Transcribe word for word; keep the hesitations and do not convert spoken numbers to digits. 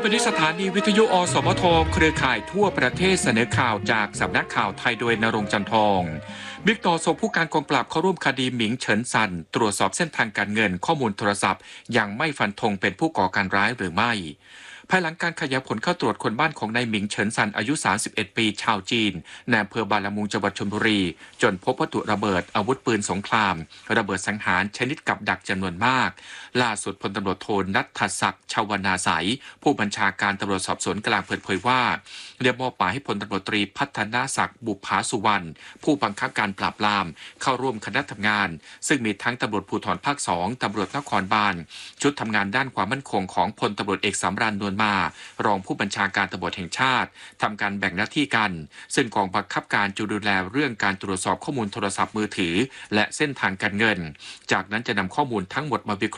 วันนี้สถานีวิทยุอสมทเครือข่ายทั่วประเทศเสนอข่าวจากสำนักข่าวไทยโดยณรงค์จันทองบิ๊กต่อส่งผู้การกองปราบเข้าร่วมคดีหมิงเฉินซันตรวจสอบเส้นทางการเงินข้อมูลโทรศัพท์ยังไม่ฟันธงเป็นผู้ก่อการร้ายหรือไม่ภายหลังการขยายผลเข้าตรวจคนบ้านของนายหมิงเฉินซันอายุสามสิบเอ็ดปีชาวจีนในอำเภอบาลามุงจังหวัดชลบุรีจนพบวัตถุระเบิดอาวุธปืนสงครามระเบิดสังหารชนิดกับดักจำนวนมากล่าสุดพลตำรวจโทณัฐศักดิ์ชวนาสายผู้บัญชาการตำรวจสอบสวนกลางเปิดเผยว่าได้มอบหมายให้พลตำรวจตรีพัฒนาศักดิ์บุภาสุวรรณผู้บังคับการปราบปรามเข้าร่วมคณะทำงานซึ่งมีทั้งตำรวจภูธรภาคสองตำรวจนครบาลชุดทำงานด้านความมั่นคงของพลตำรวจเอกสำราญนวลมารองผู้บัญชาการตำรวจแห่งชาติทำการแบ่งหน้าที่กันซึ่งกองบังคับการจะดูแลเรื่องการตรวจสอบข้อมูลโทรศัพท์มือถือและเส้นทางการเงินจากนั้นจะนำข้อมูลทั้งหมดมาวิเคราะห์